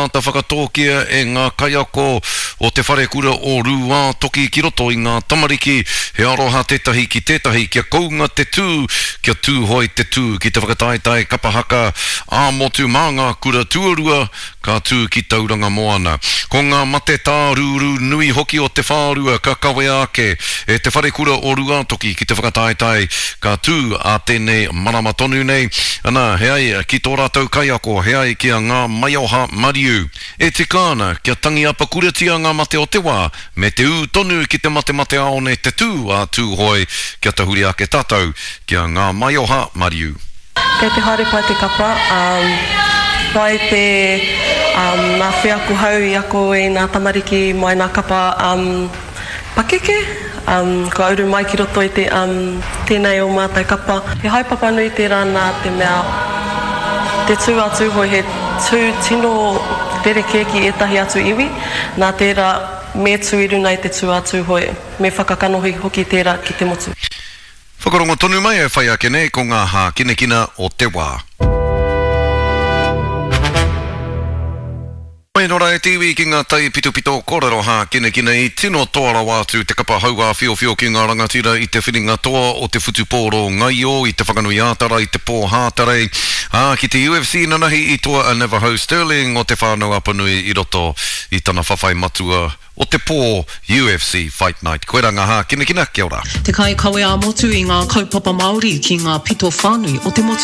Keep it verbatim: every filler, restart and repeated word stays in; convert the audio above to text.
tangata whakatōkia e ngā kaiako o te whare kura o Rua toki ki roto i ngā tamariki he aroha tētahi ki tētahi kia kounga te tū kia tū hoi te tū ki te whakataetai kapahaka a motu mā ngā kura tuarua ka tū ki tauranga moana. Ko ngā mate tā rūru nui hoki o te whārua ka kawe ake e te whare kura o Rua toki ki te whakataetai ka tū a tēnei marama tonu nei. Ana he ai ki tō rātou kaiako he ai kia ngā maioha mariu. E te kāna kia tangi apa kuretia ngā mate o te wā me te ū tonu ki te mate mate aone te tū a tū hoi kia tahuri ake tātou kia ngā maioha mariu. Kei te haere pai te kapa, um, pai te um, nā whiaku hau i ako i nā tamariki mai nā kapa um, pakeke. Um, ko auru mai ki roto i te um, tēnei o mātai kapa. He haipapa nui te rāna te mea te tū a tū hoi he tū tino tereke ki etahi atu iwi. Nā tērā me tū iru nei te tū a tū hoi. Me whakakanohi hoki tērā ki te motu. Whakarongo tonu mai e whai ake nei ko ngā hā kine kina o te wā. Mai nora e tiwi ki ngā tai pito pito kōrero hā kine kina i tino toara wātu te kapa hauā whio whio ki ngā rangatira i te whiringa toa o te whutupōro ngaio i te whakanui ātara i te pō hātarei. Ah, ki te U F C nanahi i toa a Navajo Sterling o te whānau apanui i roto i tana whawhai matua o te pō U F C Fight Night. Koe ranga hā kine kina, kia ora. Te kai kawe a motu i ngā kaupapa Māori ki ngā pito whānui o te motu